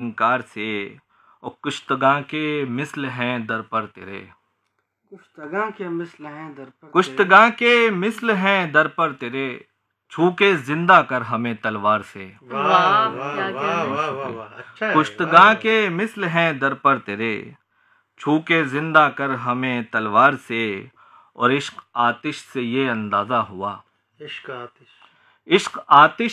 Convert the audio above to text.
इनकार से, और कुश्तगां के मिस्ल हैं दर पर तेरे। कुश्तगां के मिस्ल हैं दर पर कुश्तगां के मिस्ल हैं दर पर तेरे, छू के जिंदा कर हमें तलवार से। वाह वाह वाह वाह वाह, अच्छा है। कुश्तगां के मिस्ल हैं दर पर तेरे, छू के जिंदा कर हमें तलवार से, और इश्क आतिश से ये अंदाजा हुआ। इश्क आतिश इश्क आतिश